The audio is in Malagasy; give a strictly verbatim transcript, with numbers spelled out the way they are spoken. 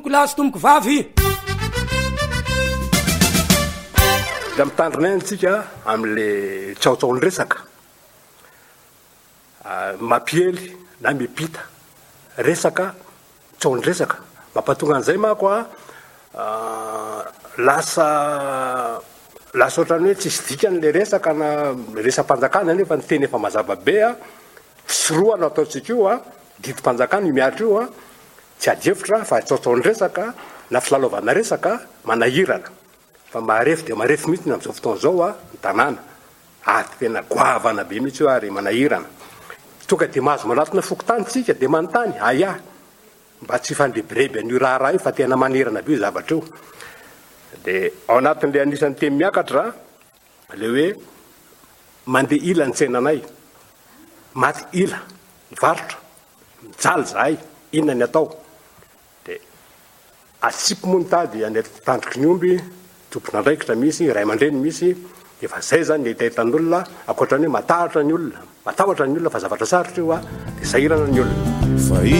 tomboko lahy sy tomboko vavy. Da mitandrina antsika am'le tsaotsaony resaka mampiely na mipita resaka tsaony resaka mampatonga an'izay mako a lasa lasa ohatrany hoe tsisy dikan'le resaka na resam-panjakana nefa ny teny efa mazava be a tsy roa no ataontsika io a didim-panjakana io miatra io a tsy adefitra fa tsaotsaony resaka na filalaovana resaka manahirana fa marefy dia marefy mihitsy amin'izao fotoana izao a ny tanàna ary tena goavana be mihitsy io ary manahirana tonga dia mahazo manatona fokotany tsika dia manontany aya mba tsy fandrebireby an'io raharaha io fa tena manirana be io zavatra io dia ao anatin'ilay anisan'ny teny miakatra le hoe mandeha ila ny tsenanay maty ila mivarotra mijaly zahay inona ny atao dia atsipy moa nitady any tandroky ny omby tompon'andraikitra misy ray aman-dreny misy efa zay zany ny hitahitan'olona ankoatrany hoe matahotra ny olona matahotra ny olona fa zavatra sarotra io a dia sahirana ny olona.